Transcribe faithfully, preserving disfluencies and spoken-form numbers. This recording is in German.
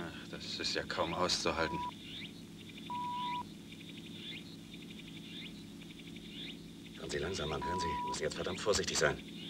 Ach, das ist ja kaum auszuhalten. Schauen Sie langsam an, hören Sie. Wir müssen jetzt verdammt vorsichtig sein.